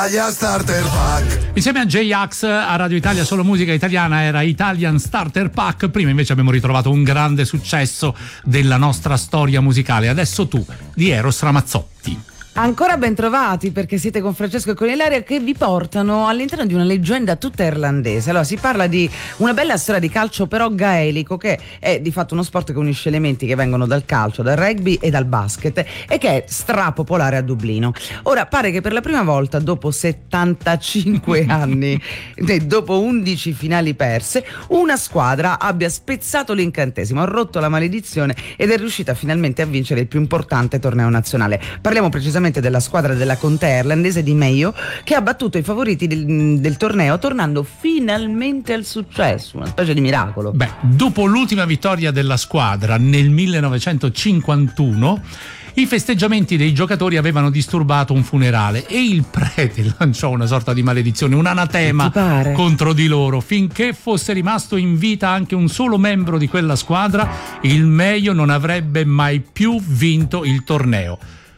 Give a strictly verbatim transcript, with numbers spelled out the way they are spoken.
Starter Pack. Insieme a J-Ax a Radio Italia solo musica italiana era Italian Starter Pack. Prima invece abbiamo ritrovato un grande successo della nostra storia musicale. Adesso tu, di Eros Ramazzotti. Ancora ben trovati, perché siete con Francesco e con Ilaria, che vi portano all'interno di una leggenda tutta irlandese. Allora, si parla di una bella storia di calcio però gaelico, che è di fatto uno sport che unisce elementi che vengono dal calcio, dal rugby e dal basket, e che è strapopolare a Dublino. Ora, pare che per la prima volta dopo settantacinque anni e dopo undici finali perse, una squadra abbia spezzato l'incantesimo, ha rotto la maledizione ed è riuscita finalmente a vincere il più importante torneo nazionale. Parliamo precisamente della squadra della contea irlandese di Mayo, che ha battuto i favoriti del, del torneo, tornando finalmente al successo, una specie di miracolo. Beh, dopo l'ultima vittoria della squadra nel millenovecentocinquantuno, i festeggiamenti dei giocatori avevano disturbato un funerale e il prete lanciò una sorta di maledizione, un anatema contro di loro. Finché fosse rimasto in vita anche un solo membro di quella squadra, il Mayo non avrebbe mai più vinto il torneo.